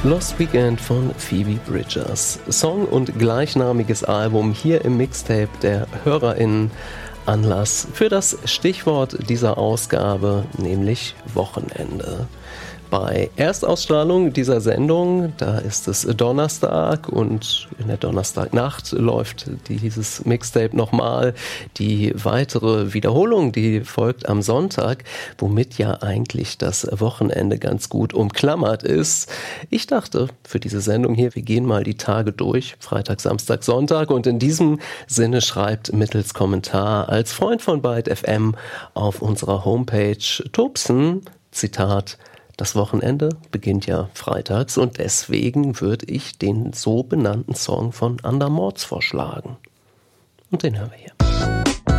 Lost Weekend von Phoebe Bridgers. Song und gleichnamiges Album hier im Mixtape der HörerInnen. Anlass für das Stichwort dieser Ausgabe, nämlich Wochenende. Bei Erstausstrahlung dieser Sendung, da ist es Donnerstag und in der Donnerstagnacht läuft dieses Mixtape nochmal. Die weitere Wiederholung, die folgt am Sonntag, womit ja eigentlich das Wochenende ganz gut umklammert ist. Ich dachte, für diese Sendung hier, wir gehen mal die Tage durch, Freitag, Samstag, Sonntag, und in diesem Sinne schreibt mittels Kommentar als Freund von Byte FM auf unserer Homepage Tobsen, Zitat: Das Wochenende beginnt ja freitags und deswegen würde ich den so benannten Song von Andermords vorschlagen. Und den hören wir hier.